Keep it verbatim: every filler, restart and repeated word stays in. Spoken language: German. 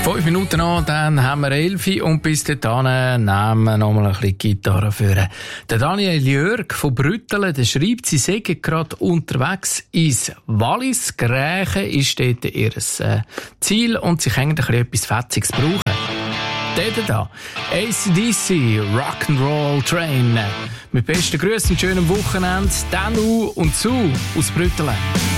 Fünf Minuten noch, dann haben wir elf und bis dahin nehmen wir noch mal ein bisschen Gitarre führen. Der Daniel Jörg von Brüttelen, der schreibt, sie seien gerade unterwegs ins Wallis. Grächen ist dort ihr äh, Ziel und sie können ein bisschen etwas Fetziges brauchen. Der da, A C D C, Rock'n'Roll Train. Mit besten Grüßen und schönen Wochenende, Danu und Sue aus Brüttelen.